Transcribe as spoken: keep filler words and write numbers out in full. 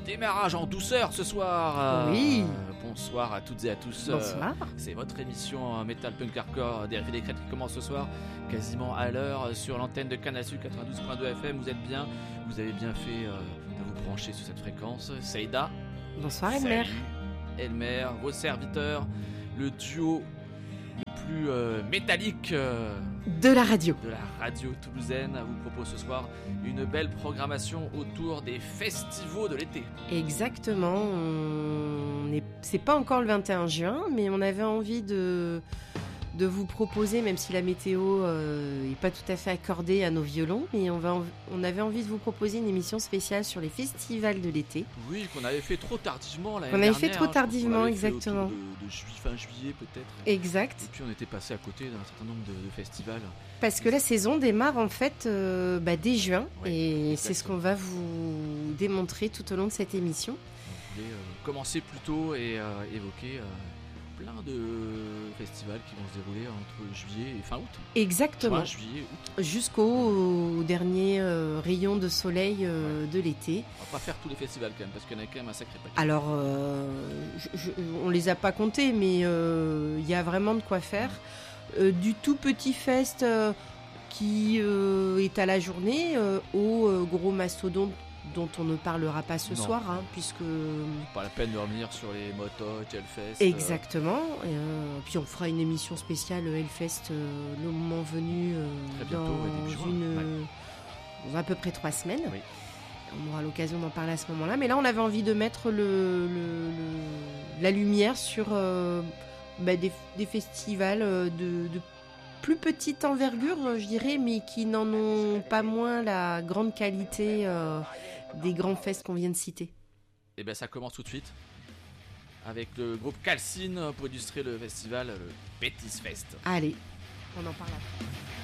démarrage en douceur ce soir. Oui. Euh, bonsoir à toutes et à tous. Bonsoir. Euh, c'est votre émission Metal Punk Hardcore des Riffs et des Crêtes qui commence ce soir, quasiment à l'heure, sur l'antenne de Canal Sud quatre-vingt-douze point deux F M. Vous êtes bien, vous avez bien fait euh, de vous brancher sur cette fréquence. Seida. Bonsoir Elmer. Salut, Elmer, vos serviteurs, le duo le plus euh, métallique euh, de la radio. de la radio toulousaine vous propose ce soir une belle programmation autour des festivals de l'été. Exactement. On est... C'est pas encore le vingt et un juin, mais on avait envie de, de vous proposer, même si la météo euh, est pas tout à fait accordée à nos violons, mais on, va en... on avait envie de vous proposer une émission spéciale sur les festivals de l'été. Oui, qu'on avait fait trop tardivement l'année Qu'on avait dernière, fait trop hein, je crois qu'on tardivement, l'avait fait exactement. autour de, de juillet, fin juillet peut-être. Exact. Et puis on était passé à côté d'un certain nombre de, de festivals. Parce que la saison démarre en fait euh, bah, dès juin, Ouais, et c'est ce exactement. qu'on va vous démontrer tout au long de cette émission. On voulait euh, commencer plus tôt et euh, évoquer euh, plein de festivals qui vont se dérouler entre juillet et fin août. Exactement. Juin, juillet, août. Jusqu'au dernier euh, rayon de soleil euh, de l'été. On va pas faire tous les festivals quand même, parce qu'il y en a quand même un sacré paquet. Alors, euh, je, je, on les a pas comptés, mais il euh, y a vraiment de quoi faire. Euh, du tout petit fest euh, qui euh, est à la journée euh, au euh, gros mastodonte dont on ne parlera pas ce Non. soir, hein, puisque... Pas la peine de revenir sur les motos, Hellfest. Exactement. Euh, puis on fera une émission spéciale Hellfest euh, le moment venu euh, Très bientôt, dans, ouais, début juin, une, ouais. dans à peu près trois semaines. Oui. On aura l'occasion d'en parler à ce moment-là. Mais là, on avait envie de mettre le, le- le- la lumière sur euh, bah, des, des festivals euh, de, de plus petite envergure, je dirais, mais qui n'en ont pas moins la grande qualité euh, des grands fests qu'on vient de citer. Et bien ça commence tout de suite avec le groupe Calcine pour illustrer le festival, le Betis Fest. Allez, on en parle après.